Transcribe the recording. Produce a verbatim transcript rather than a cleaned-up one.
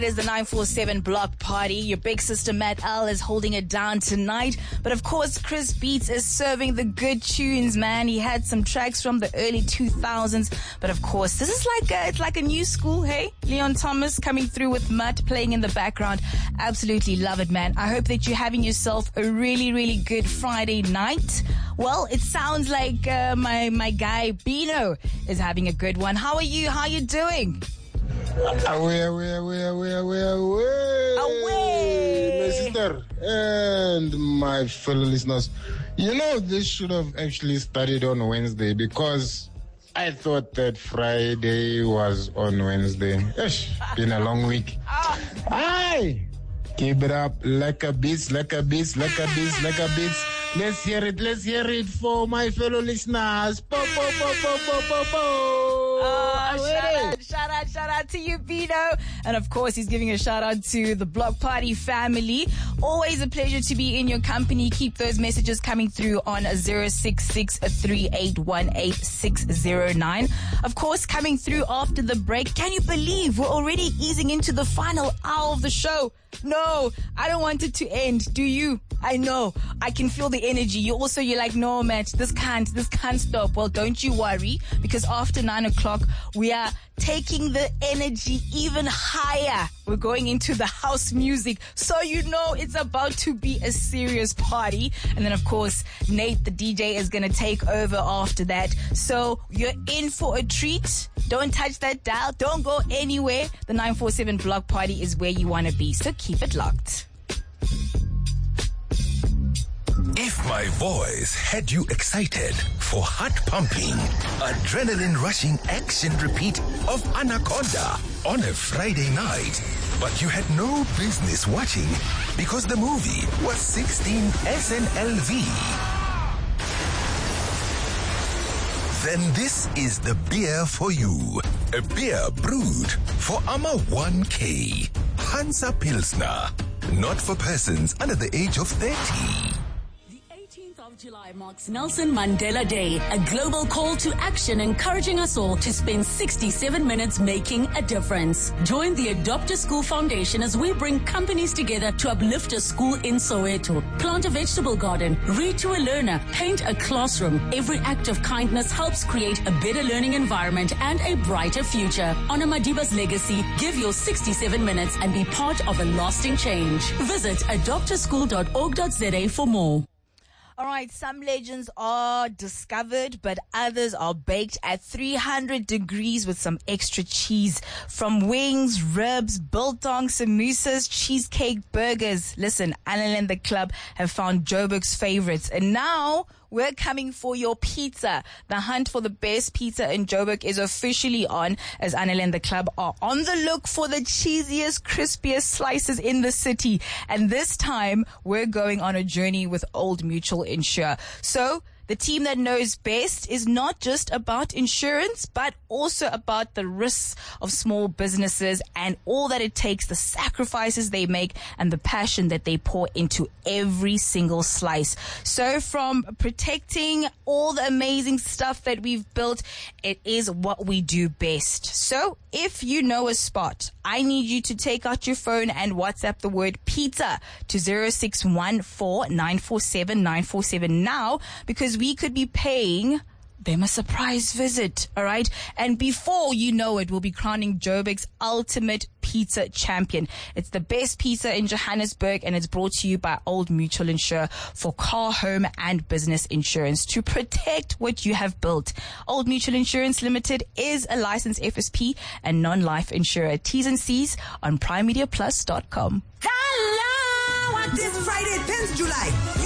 It is the nine four seven block party. Your big sister Matt L is holding it down tonight. But of course, Chris Beats is serving the good tunes, man. He had some tracks from the early two thousands. But of course, this is like a, it's like a new school, hey? Leon Thomas coming through with Mutt playing in the background. Absolutely love it, man. I hope that you're having yourself a really, really good Friday night. Well, it sounds like uh, my, my guy Bino is having a good one. How are you? How are you doing? Away, away, away, away, away, away. Away. My sister and my fellow listeners. You know, this should have actually started on Wednesday because I thought that Friday was on Wednesday. Ish, been a long week. Aye. Keep it up. Lekker beats, lekker beats, lekker beats, lekker beats. Let's hear it. Let's hear it for my fellow listeners. Po, po, po, po, po, po, po. Oh, shout out, shout out, shout out to you, Bino. And of course, he's giving a shout out to the Block Party family. Always a pleasure to be in your company. Keep those messages coming through on zero six six, three eight one eight, six zero nine. Of course, coming through after the break. Can you believe we're already easing into the final hour of the show? No, I don't want it to end. Do you? I know. I can feel the energy. You also, you're like, no, Matt, this can't, this can't stop. Well, don't you worry, because after nine o'clock, we are taking the energy even higher. We're going into the house music. So you know it's about to be a serious party. And then, of course, Nate, the D J, is going to take over after that. So you're in for a treat. Don't touch that dial. Don't go anywhere. The nine four seven Block Party is where you want to be. So keep it locked. If my voice had you excited for heart-pumping, adrenaline-rushing action repeat of Anaconda on a Friday night, but you had no business watching because the movie was sixteen S N L V, then this is the beer for you. A beer brewed for Ama one K. Hansa Pilsner. Not for persons under the age of thirty. July marks Nelson Mandela Day, a global call to action encouraging us all to spend sixty-seven minutes making a difference. Join the Adopt a School Foundation as we bring companies together to uplift a school in Soweto. Plant a vegetable garden, read to a learner, paint a classroom. Every act of kindness helps create a better learning environment and a brighter future. Honor Madiba's legacy, give your sixty-seven minutes and be part of a lasting change. Visit adopt a school dot org dot za for more. All right, some legends are discovered, but others are baked at three hundred degrees with some extra cheese. From wings, ribs, biltong, samosas, cheesecake, burgers. Listen, Anil and the club have found Joburg's favorites. And now we're coming for your pizza. The hunt for the best pizza in Joburg is officially on, as Anil and the club are on the look for the cheesiest, crispiest slices in the city. And this time, we're going on a journey with Old Mutual Insure. So, the team that knows best is not just about insurance, but also about the risks of small businesses and all that it takes, the sacrifices they make and the passion that they pour into every single slice. So from protecting all the amazing stuff that we've built, it is what we do best. So if you know a spot, I need you to take out your phone and WhatsApp the word pizza to zero six one four, nine four seven, nine four seven now, because we could be paying them a surprise visit, all right? And before you know it, we'll be crowning Joburg's ultimate pizza champion. It's the best pizza in Johannesburg, and it's brought to you by Old Mutual Insure for car, home, and business insurance to protect what you have built. Old Mutual Insurance Limited is a licensed F S P and non-life insurer. T's and C's on prime media plus dot com. Hello! This Friday, tenth July.